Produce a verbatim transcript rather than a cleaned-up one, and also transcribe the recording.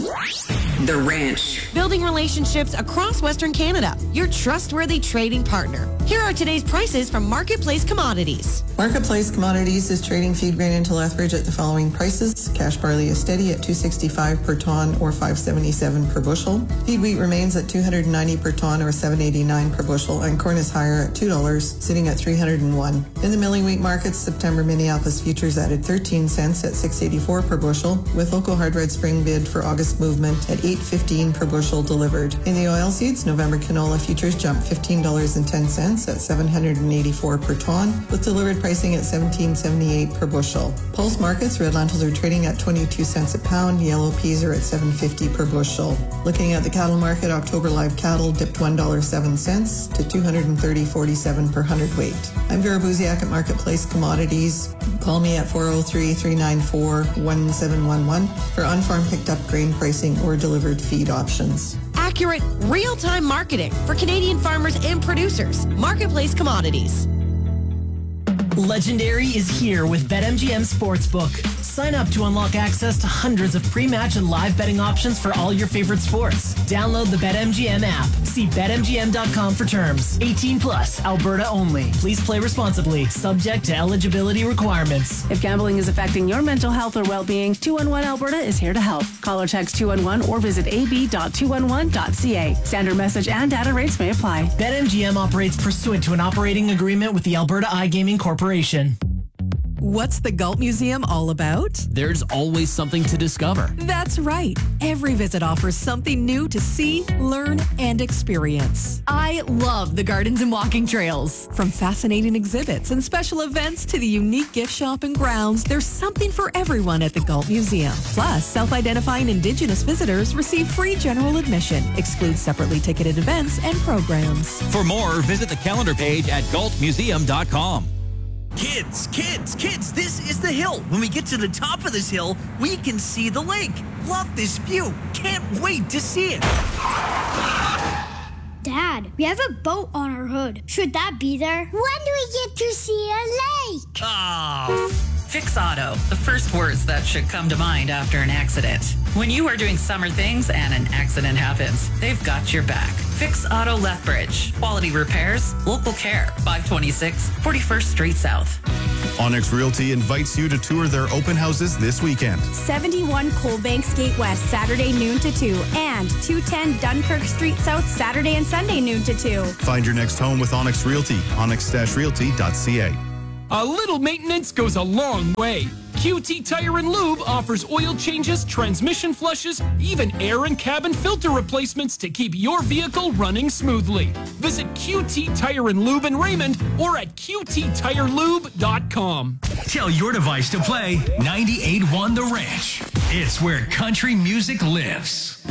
The Ranch. Building relationships across Western Canada. Your trustworthy trading partner. Here are today's prices from Marketplace Commodities. Marketplace Commodities is trading feed grain into Lethbridge at the following prices. Cash barley is steady at two sixty-five per ton or five seventy-seven per bushel. Feed wheat remains at two ninety per ton or seven eighty-nine per bushel, and corn is higher at two dollars, sitting at three oh one. In the milling wheat markets, September Minneapolis futures added thirteen cents at six eighty-four per bushel, with local hard red spring bid for August movement at eight fifteen per bushel delivered. In the oilseeds, November canola futures jumped fifteen dollars and ten cents at seven eighty-four per ton, with delivered pricing at seventeen seventy-eight per bushel. Pulse markets, red lentils are trading at twenty-two cents a pound, yellow peas are at seven fifty per bushel. Looking at the cattle market, October live cattle dipped one dollar and seven cents to two thirty forty-seven per hundredweight. I'm Vera Buziak at Marketplace Commodities. Call me at four oh three, three nine four, one seven one one for on-farm picked up grain pricing or delivered feed options. Accurate, real-time marketing for Canadian farmers and producers. Marketplace Commodities. Legendary is here with BetMGM Sportsbook. Sign up to unlock access to hundreds of pre-match and live betting options for all your favorite sports. Download the BetMGM app. See bet M G M dot com for terms. eighteen plus, Alberta only. Please play responsibly. Subject to eligibility requirements. If gambling is affecting your mental health or well-being, two one one Alberta is here to help. Call or text two one one or visit a b dot two one one dot c a. Standard message and data rates may apply. BetMGM operates pursuant to an operating agreement with the Alberta iGaming Corporation. What's the Galt Museum all about? There's always something to discover. That's right. Every visit offers something new to see, learn, and experience. I love the gardens and walking trails. From fascinating exhibits and special events to the unique gift shop and grounds, there's something for everyone at the Galt Museum. Plus, self-identifying Indigenous visitors receive free general admission, excludes separately ticketed events and programs. For more, visit the calendar page at galt museum dot com. Kids, kids, kids, this is the hill. When we get to the top of this hill, we can see the lake. Love this view. Can't wait to see it. Dad, we have a boat on our hood. Should that be there? When do we get to see a lake? Oh. Fix Auto, the first words that should come to mind after an accident. When you are doing summer things and an accident happens, they've got your back. Fix Auto Lethbridge. Quality repairs, local care. five twenty-six forty-first Street South. Onyx Realty invites you to tour their open houses this weekend. seventy-one Coalbanks Gate West, Saturday noon to two, and two ten Dunkirk Street South, Saturday and Sunday noon to two. Find your next home with Onyx Realty, onyx realty dot c a. A little maintenance goes a long way. Q T Tire and Lube offers oil changes, transmission flushes, even air and cabin filter replacements to keep your vehicle running smoothly. Visit Q T Tire and Lube in Raymond or at q t tire lube dot com. Tell your device to play ninety-eight point one The Ranch. It's where country music lives.